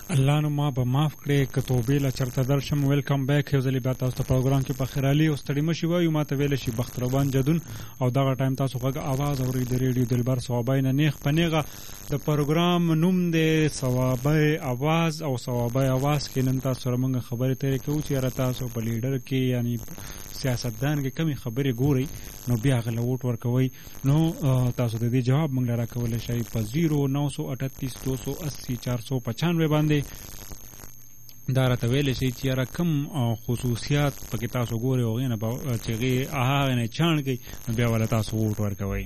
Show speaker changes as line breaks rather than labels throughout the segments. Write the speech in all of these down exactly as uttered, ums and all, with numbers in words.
الله نو ما به معاف کړي که توبې له چرته درشم. ویلکم بیک یو ځلې بیا تاسو ته پروګرام کې په خیرالي او ستړي مشي وایو. ما ته ویل شي بختروان جدون او دغه ټایم تاسو غږ आवाज اورئ د ریډیو دلبر صوابای نه نیخ پنیغه. د پروګرام نوم دی صوابای आवाज او صوابای आवाज کې نن تاسو سره موږ خبرې ترې کوو چې را تاسو په لیډر کې یعنی سیاستدان کې کمی خبرې ګوري نو بیا غل ووټ ورکوي. نو تاسو د دې جواب موږ لاره کولای شئ په صفر نو سو اٹھتیس دو سو اسی چار سو پچانوے باندې. دا راته ویلی شي چې یاره کم خصوصیات پکې تاسو ګورئ هغې نه به چې هغې هغې نه چاڼ کوي نو بیا وله تاسو ووټ ورکوئ.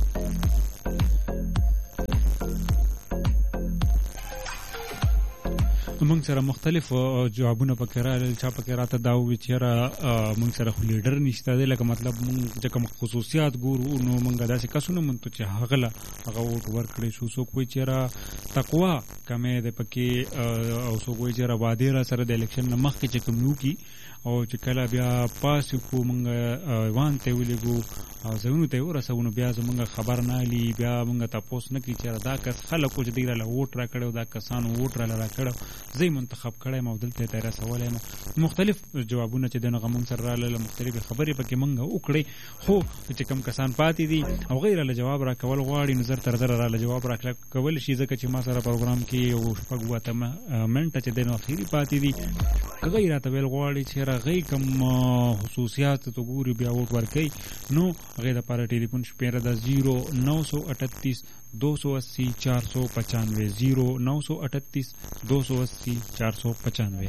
موږ سره مختلف جوابونه پکې راغلل. چا پکې راته دا وویل چې یاره موږ سره خو لیډر نشته دی، لکه مطلب موږ چې کوم خصوصیات ګورو نو موږ داسې کسونه منتو چې هغه له هغه ووټ ورکړی شو. څوک وایي چې یاره تقوا کمی دی پکې او څوک وایي چې یاره وعدې را سره د الیکشن نه مخکې چې کوم وکړي او چې کله بیا پاس کړو موږ ایوان ته ولېږو او ځایونو ته یې ورسوو نو بیا زموږ خبر نه علي، بیا موږ تپوس نه کړي چې یاره دا کس خلکو چې دوی راله ووټ را کړی او دا کسانو ووټ راله را کړی زه یې منتخب کړی یم او دلته یې ته رسولی یم. مختلف جوابونه چې دی نو هغه موږ سره راغلل، مختلفې خبرې پکې موږ وکړې. خو چې کوم کسان پاتې دي او هغوی راله جواب را کول غواړي نو زر تر زره راله جواب را کولی شي، ځکه چې ما سره پروګرام کې یو شپږ اووه اتمه منټه چې دی نو اخري پاتې دي. هغوی راته ویل غواړي چې هغوی کوم خصوصیات ته ګوري بیا ووټ ورکوي نو هغې دپاره ټلیفون شمېره ده زیرو نو سو اٹھتیس دو سو اسی چار سو پچانوے زیرو نو سو اٹھتیس دو سو اسی چار سو پچانوے.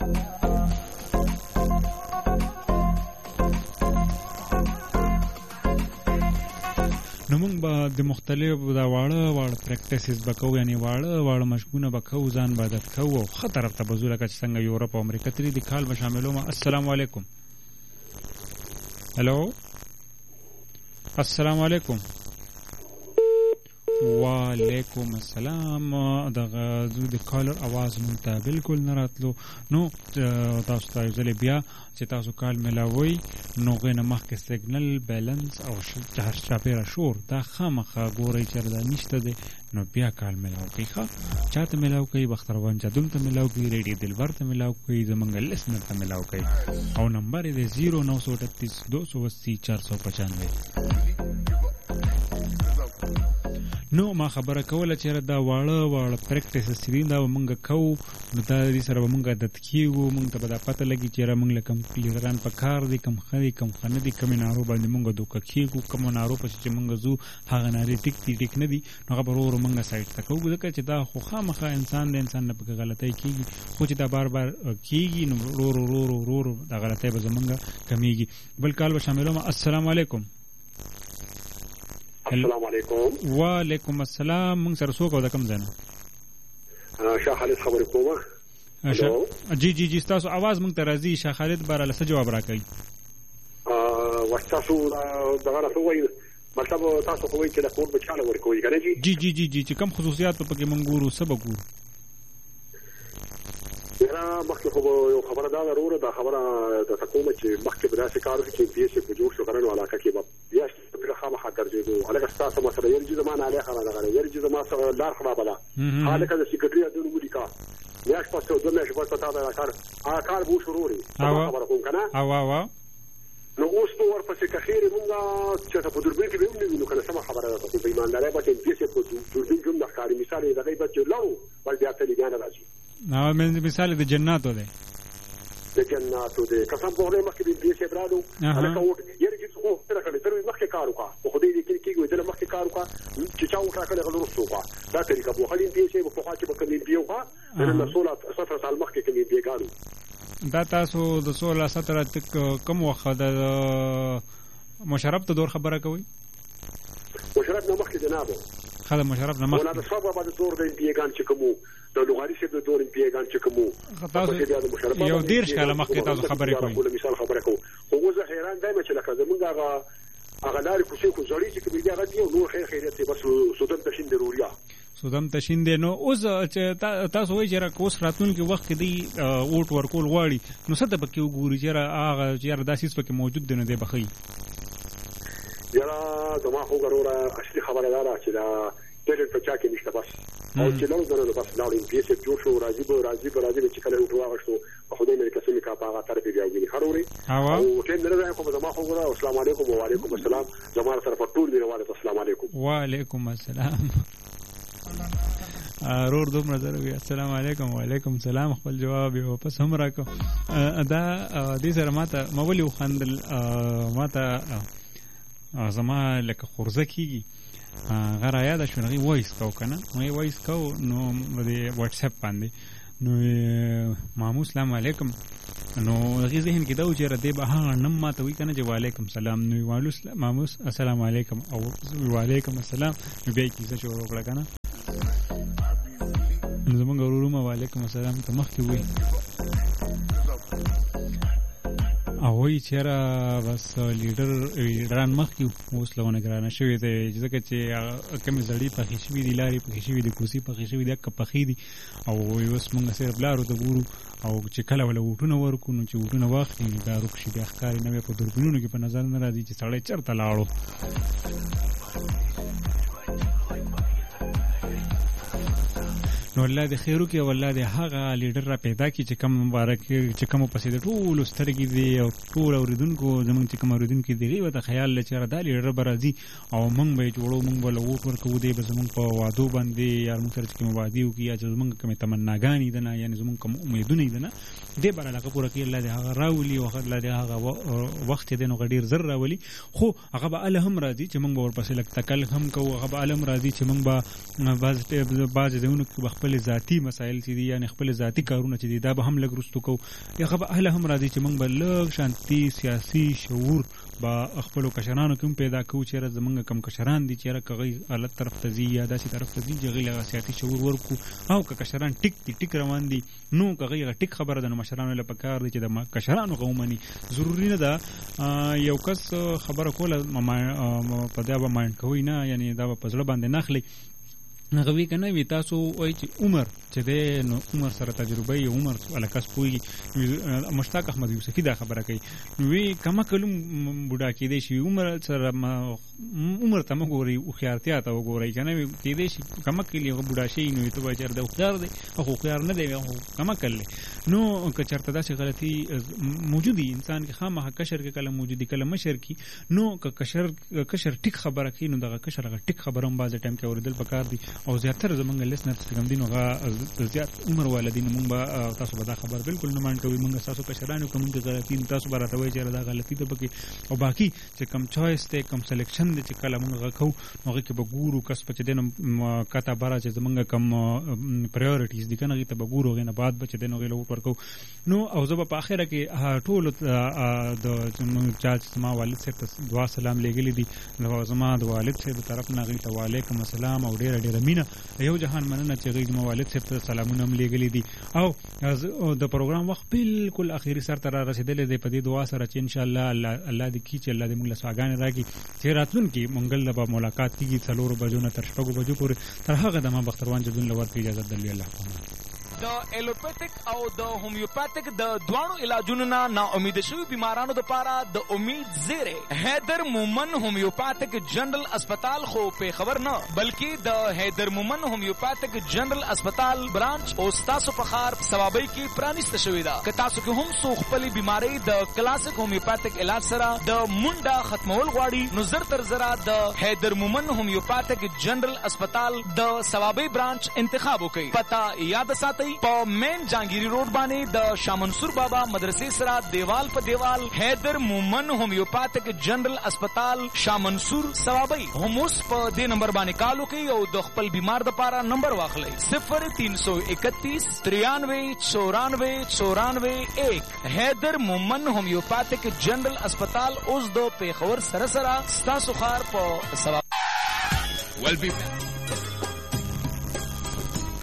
نو موږ به د مختلفو دا واړه واړه پریکټیسز به کوو، یعنې واړه واړه مشقونه به کوو، ځان به عادت کوو او ښه طرف ته به ځو لکه چې څنګه یورپ او امریکا تلي دي. کال به شاملوم. السلام علیکم. هلو السلام علیکم. وعلیکم السلام. دغه د کالر اواز مونږ ته بالکل نه راتلو. نو تاسو ته یو ځلې بیا چې تاسو کال میلاوئ نو هغې نه مخکې سیګنل بیلنس او چاپېره شور دا خامخا ګورئ چې دا نشته دی نو بیا کال میلاو کوئ. ښه چا ته میلاو کوئ؟ بختروان جدون ته میلاو کوئ، ریډیو دلبر ته میلاو کوئ، زمونږ لسنر ته میلاو کوئ او نمبر یې دی زیرو نو سو اٹھتیس دو سو اسی چار سو پچانوے. نو ما خبره کوله چې دا واړه واړه پریکټیسز چې دي دا به مونږ کوو نو دا دې سره به مونږ عادت کېږو. مونږ ته به دا پته لګي چې یاره مونږ له کوم لیډران په کار دي، کوم ښه دي کوم ښه نه دي، کومې نارو باندې مونږ دوکه کېږو، کومو نارو پسې چې مونږ ځو هغه نارې ټیک دي ټیک نه دي نو هغه به ورو ورو مونږ سایډ ته کوو، ځکه چې دا خو خامخا انسان دی، انسان نه پکې غلطۍ کېږي. خو چې دا بار بار کېږي نو ورو ورو ورو ورو ورو دا غلطۍ به زمونږ کمیږي. بل کال به شاملوم. السلام علیکم.
السلام علیکم.
وعلیکم السلام. موږ سره څوک او د کوم ځای نه؟
شاه خالد خبرې کومه.
جی جی جی ستاسو اواز موږ ته راځي. شاه خالد به راله څه جواب راکوي؟
ستاسو دغه راته وایي مطلب تاسو خو وایي چې د کور به چاله ورکوئ که نه جي؟
جی جی جی جی چې کوم خصوصیات به پکې موږ ګورو څه به ګورو؟
یاره مخکې خو به یو خبره دا ده وروره دا خبره درته کومه چې مخکې به داسې کار وکړي چې پی ایس یې په جوړ شو غرنو علاقه کې به بیا پرې خامخا ګرځېدو. هلکه ستا څه مسله یرجي زما نالۍ خرابه ده، یرجي زما لار خرابه ده، هلکه د سیکرټري ادون ولیکه میاشت پس دوه میاشتې پس په تا دا کار هغه کار به وشو وروړي خبره کوم که نه. نو اوس نو ورپسې که خیرې مونږ چېرته په دوربین کې به هم نه وینو که نه سمه خبره ده. خو په ایماندارۍ به چې پی ایس یې په دوربین کې هم نه ښکاري. مثال یې دغې به چې لرو بل بیا تلي بیا نه راځي.
مثال د جناتو دی
د جناتو دی قسم په خدای مخکې د پی ایس یې برادو هلکه ووټ یاره چې خو نه کړی تر مخکې کار وکړه په خدای دې کې کېږي دله مخکې کار وکړه چې چا وټ راکړی هغه وروسته وکړه. دا طریقه به وخلي پی ایس یې به پخوا چې به کوم ایم پي وکړه نن نه سوله ستره سال مخکې کوم ایم پیګانو.
دا تاسو د سوله ستره کوم وخت د مشرف ته دور خبره کوئ؟
مشرف نه مخکې جنابو
خاله مشرف نه مخکې
مولانا صاحب باندې دور د ایم پیګان چې کومو د لغاري صاحب د دور ایم پیګان چې کومو
تاسو یو دېرش کاله مخکې تاسو خبرې کوئ.
مثال خبره کوو خو اوس زه حیران دی چې لکه زمونږ هغه هغه لارې کوڅې خو زړې چې کومې دي هغه دي او نور خیر خیریت دی بس سودم تشین دی روریا
سودم تشین دی. نو اوس چې تاسو وایي چې اوس راتلونکي وخت کې دی ووټ ورکول غواړي نو څه ته پکې وګوري چې هغه چې یاره دا څیز پکې موجود دی نو دی به ښایي؟
یاره زما خو وروره اصلي خبره دا ده چې دا ټیلنټ په چا کې نشته بس او چې لاړو دنه بس لاړو ام پی ایس جوړ شو راځي به راځي به راځي چې کله وټو واغښتو په خوده مې قسم کا پاغه طرف بیا ویني خروري او ټیم نه راځي کوم زما خو غره السلام علیکم و علیکم السلام زما سره په ټول دی وعلیکم السلام علیکم
وعلیکم السلام رور دومره زره السلام علیکم وعلیکم السلام خپل جواب یې واپس هم راکو دا دې سره ماته مولي خندل ماته زما لکه خورزه کیږي غره یاد شو نغي وایس کو کنه مې وایس کو نو د واتس اپ باندې نو مامو السلام علیکم نو غي ذهن کې دا و چې رده به ها نم ماته وی کنه چې وعلیکم السلام نو والو مامو السلام علیکم او وعلیکم السلام به کیسه شروع وکړه کنه زمونږ ورورو وعلیکم السلام ته مخکې وي او وی چیرې بس لیډر لیډران مخکې اوس لونه ګرانه شوی دی ځکه چې کوم زړی پخې شوی دی لارې پخې شوی دی کوسي پخې شوی دی که پخې دي او اوس موږ صرف لارو ته ګورو او چې کله ولا وټونه ورکو نو چې وټونه واخلي دا رخصي د ښکاری نه په دوربینونو کې په نظر نه راځي چې سړی چرته لاړو نو الله دې خیر وکړي او الله دې هغه لیډر را پیدا کړي چې کوم مبارک چې کوم پسې د ټول سترګې دي او ټول اوریدونکو زمونږ چې کوم اوریدونکو دي وته خیال لچې را د لیډر برازي او موږ به جوړو موږ به لوټ ورکو دې به زمونږ په وادو باندې یا موږ سره چې کوم وادي او یا چې زمونږ کوم تمناګانی دي نه یعنی زمونږ کوم امیدونه دي نه دې بر علاقه پوره کې الله دې هغه راولي او الله دې هغه وخت دې نو غډیر زر راولي خو هغه به الله هم راځي چې موږ به ورپسې لک تکل هم کوو هغه به الله هم راځي چې موږ به باز باز دېونو خپل ذاتی مسائل چې دي یعنی خپل ذاتی کارونه چې دي دا به هم لګ رستو کو یا خبر اهل هم راځي چې موږ به لږ شانتي سیاسي شعور با خپل کشرانو کوم پیدا کو چې زمونږ کم کشران دي چې کغی غلط طرف ته زی یا داسې طرف ته زی چې غیله سیاسي شعور ورکو او که کشران ټیک ټیک روان دي نو کغی ټیک خبره ده نو مشرانو له پکار دي چې د کشرانو قومني ضروری نه ده یو کس خبره کوله په دا به مایند کوي نه یعنی دا په ځړ باندې نخلي نغوی کنه وی تاسو وای چې عمر چې د نو عمر سره تجربه یې عمر الکاس پوي مشتاق احمد یوسفی دا خبره کوي وی کما کلم بوډا کې دی شي عمر سره عمر ته مګوري او خیارتیا ته وګوري کنه وی کې دی شي کما کلی بوډا شي نو ته وای چر د خيار دی او خيار نه دی کما کله نو که چرته دا شي غلطي موجودي انسان کې خامہ کشر کې کله موجودي کله مشر کې نو که کشر کشر ټیک خبره کوي نو دا کشر غ ټیک خبره هم باز ټایم کې اوریدل پکار دي او زیاتره زمونږ لیسنرز کوم دي نو غا زیات عمر والدین مونږ به تاسو به دا خبر بالکل نه مان کوي مونږ تاسو کشرانو کوم دي غلطي تاسو به راته وایي چې دا غلطي ده پکې او باقي چې کم چويس ته کم سلیکشن دي چې کله مونږ غکو نو کې به ګورو کس په دې نو کاته بارا چې زمونږ کم پرایورټیز دي کنه ته به ګورو غنه بعد بچ دې نو غلو ورکو نو او زه په اخره کې ټول د چې ما والد صاحب دعا سلام لګلې دي نو زما د والد صاحب طرف نه غي ته وعلیکم السلام او ډیر ډیر مینه یو جهان مننه چې غي موالد صاحب سلامونه هم لګلې دي او د پروګرام وخت بالکل اخیری سر تر رسیدلې دی په دې دعا سره چې ان شاء الله الله دې کی چې الله دې موږ له ساګان راکړي چې راتلون کې منګل به ملاقات کیږي څلور بجو نه تر شپږ بجو پورې تر هغه د ما بختروان جدون لور په اجازه درلې الله تعالی د الوپیتک او د هومیوپاتیک د دوانو علاجونو نه نا امید شوی بیمارانو د پاره د امید زیره حیدر مومن هومیوپاتیک جنرال اسپیټال خو په خبر نه بلکې د حیدر مومن هومیوپاتیک جنرال اسپیټال برانچ او تاسو په خار ثوابي کې پرانیست شوی دا که تاسو کې هم سو خپل بیماری د کلاسیک هومیوپاتیک علاج سره د مونډه ختمول غواړي نو زر تر زرا د حیدر مومن هومیوپاتیک جنرال اسپیټال د ثوابي برانچ انتخاب وکړئ پتا یاد ساتئ په مین جانگیری روډ باندې د شاه منصور بابا مدرسې سره دیوال په دیوال حیدر مومن هومیوپاتیک جنرال اسپیټال شاه منصور ثوابي هموس په دې نمبر باندې کال وکړئ او د خپل بیمار د پاره نمبر واخلئ صفر تین سو اکتیس ترانوے چورانوے چورانوے ایک حیدر مومن هومیوپاتیک جنرال اسپیټال اوس د پیښور سره سره ستاسو خار په ثواب
ولبي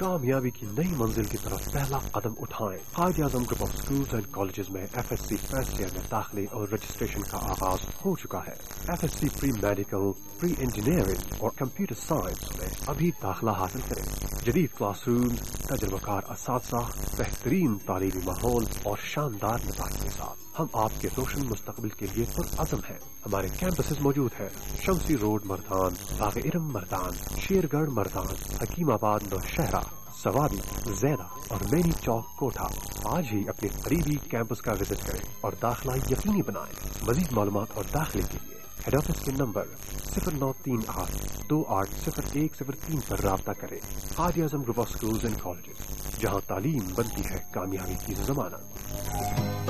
कामयाबी की नई मंजिल की तरफ पहला कदम उठाएं। कायद आज़म group of schools and colleges में F S C first year में दाखिले और रजिस्ट्रेशन का आगाज हो चुका है। F S C pre medical, pre engineering और कंप्यूटर साइंस में अभी दाखिला हासिल करें। जदीद क्लासरूम, तजुर्बाकार असातिज़ा, बेहतरीन तालीमी माहौल और शानदार मिजाज के साथ हम आपके रोशन मुस्तकबिल के लिए पुरअज़म हैं। हमारे कैंपसेस मौजूद हैं शमसी रोड मर्दान, बाग इरम मर्दान, शेरगढ़ मर्दान, हकीमाबाद नौशहरा, सवारी, ज़ैदा और मैनी चौक कोठा। आज ही अपने करीबी कैंपस का विजिट करें और दाखिला यकीनी बनाएं। मज़ीद मालूमात और दाखिले के लिए हेड ऑफिस के नंबर सिफर नौ तीन आठ दो आठ सिफर एक सिफर तीन पर राब्ता करें। कायद आज़म group of schools and colleges, जहां तालीम बनती है कामयाबी की ज़मानत।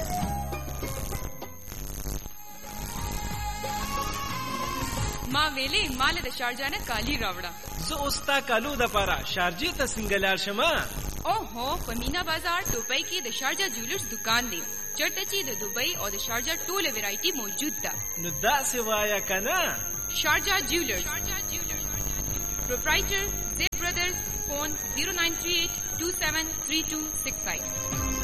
माँ वेले माल द शारजाना काली रावड़ा
जो उस्ता कालू द पारा शारजे त सिंगलार शमा
ओहो पमीना बाजार दुबई की द शारजा ज्वेलर्स दुकान दे चटची द दुबई और द शारजा टोल वैरायटी मौजूद दा
नुदा से वाया कना
Sharjah jewellers proprietor Z brothers, phone zero nine three eight to seven three to six five.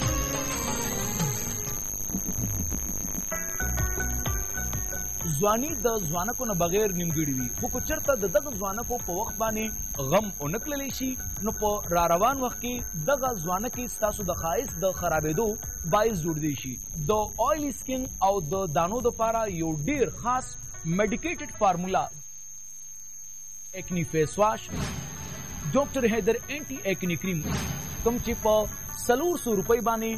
ځواني د ځوانکو نه بغیر نیمګړي وي، خو که چېرته د دغه ځوانکو په وخت باندې غم ونه کړلی شي نو په را روان وخت کې دغه ځوانکې ستاسو د ښایست د خرابېدو باعث جوړدی شي. د آیل سکین او د دانو دپاره یو ډیر خاص میډیکیټډ فارمولا ایکنی فیس واش ډاکټر حیدر اینټي ایکنی کریم کوم چې په څلور سو روپۍ باندې